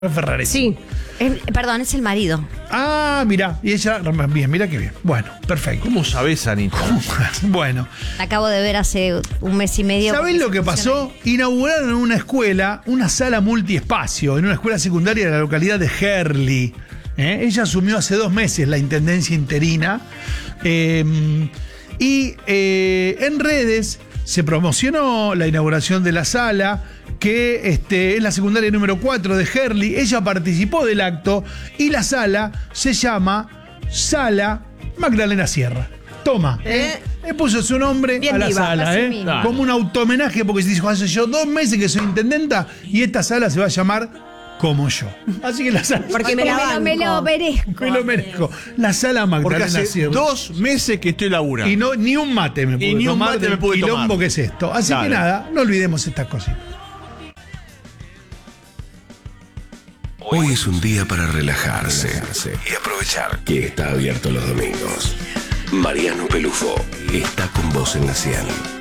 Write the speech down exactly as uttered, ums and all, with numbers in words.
Ferraresi. Sí. Es, perdón, es el marido. Ah, mira, y ella, bien, mira qué bien. Bueno, perfecto. ¿Cómo sabés, Anita? Bueno. La acabo de ver hace un mes y medio. ¿Sabés lo que pasó? Inauguraron en una escuela una sala multiespacio, en una escuela secundaria de la localidad de Herli. ¿Eh? Ella asumió hace dos meses la intendencia interina. Eh, y eh, en redes se promocionó la inauguración de la sala, que este, es la secundaria número cuatro de Herli. Ella participó del acto y la sala se llama Sala Magdalena Sierra. Toma, ¿eh? Le puso su nombre Bien a la diva, sala, ¿eh? mismo. Como un autohomenaje, porque se dijo, hace yo dos meses que soy intendenta y esta sala se va a llamar Como Yo. Así que la sala. Porque me, la me lo merezco. Me lo merezco. La sala Magdalena Porque hace Sierra. dos meses que estoy laburando. Y no, ni un mate me pude Y ni un tomar mate del me pude quilombo tomar. que es esto. Así Claro. que nada, no olvidemos estas cositas. Hoy es un día para relajarse y aprovechar que está abierto los domingos. Mariano Pelufo está con vos en la cien.